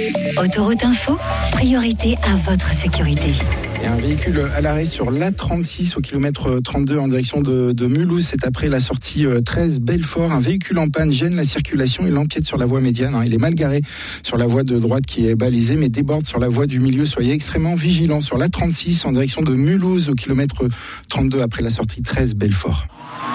Autoroute Info, priorité à votre sécurité. Il y a un véhicule à l'arrêt sur l'A36 au kilomètre 32 en direction de Mulhouse. C'est après la sortie 13 Belfort. Un véhicule en panne gêne la circulation. Il empiète sur la voie médiane. Il est mal garé sur la voie de droite qui est balisée, mais déborde sur la voie du milieu. Soyez extrêmement vigilants sur l'A36 en direction de Mulhouse au kilomètre 32 après la sortie 13 Belfort.